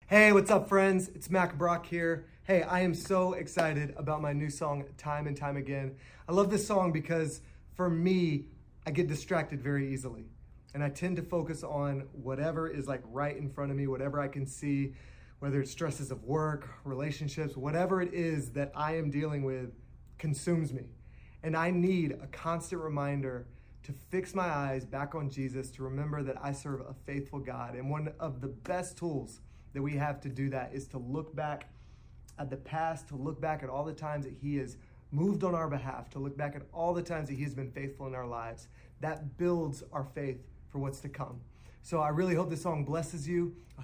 Hey, what's up, friends? It's Mac Brock here. Hey, I am so excited about my new song, Time and Time Again. I love this song because for me, I get distracted very easily. And I tend to focus on whatever is like right in front of me, whatever I can see, whether it's stresses of work, relationships, whatever it is that I am dealing with consumes me. And I need a constant reminder to fix my eyes back on Jesus, to remember that I serve a faithful God. And one of the best tools that we have to do that is to look back at the past, to look back at all the times that He has moved on our behalf, to look back at all the times that He has been faithful in our lives. That builds our faith for what's to come. So I really hope this song blesses you.